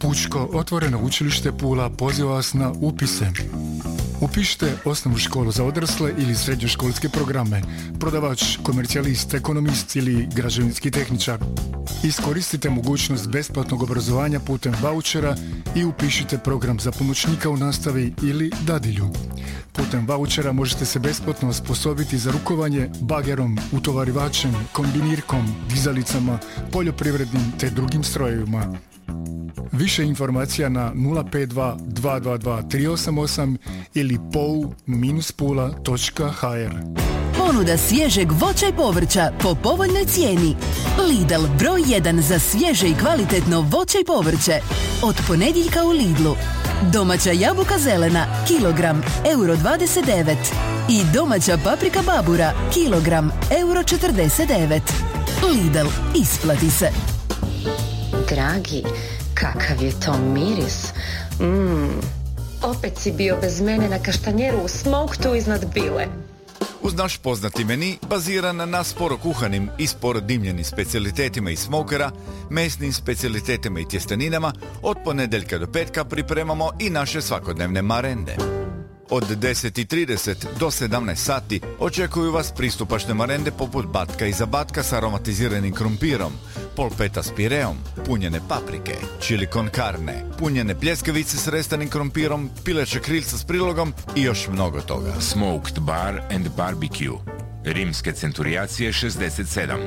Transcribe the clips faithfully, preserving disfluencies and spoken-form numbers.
Pučko otvoreno učilište Pula poziva vas na upise. Upišite osnovnu školu za odrasle ili srednjoškolske programe, prodavač, komercijalist, ekonomist ili građevinski tehničar. Iskoristite mogućnost besplatnog obrazovanja putem vaučera i upišite program za pomoćnika u nastavi ili dadilju. Putem vaučera možete se besplatno osposobiti za rukovanje bagerom, utovarivačem, kombinirkom, dizalicama, poljoprivrednim te drugim strojevima. Više informacija na nula pet dva dva dva dva tri osam osam ili pou dash pula točka ha er. Ponuda svježeg voća i povrća po povoljnoj cijeni. Lidl broj jedan za svježe i kvalitetno voće i povrće. Od ponedjeljka u Lidlu. Domaća jabuka zelena, kilogram, euro dvadeset devet. I domaća paprika babura, kilogram, euro četrdeset devet. Lidl, isplati se. Dragi, kakav je to miris. Mmm, opet si bio bez mene na kaštanjeru u smoktu iznad bile. Uz naš poznati meni, baziran na sporo kuhanim i sporo dimljenim specijalitetima iz smokera, mesnim specijalitetima i tjesteninama, od ponedjeljka do petka pripremamo i naše svakodnevne marende. Od deset i trideset do sedamnaest sati očekuju vas pristupačne marende poput batka i zabatka s aromatiziranim krumpirom, polpeta s pireom, punjene paprike, chili con carne, punjene pljeskavice s restanim krumpirom, pileća krilca s prilogom i još mnogo toga. Smoked Bar and Barbecue. Rimske centurijacije šezdeset sedam.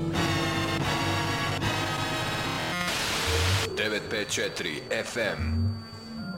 devet pet četiri ef em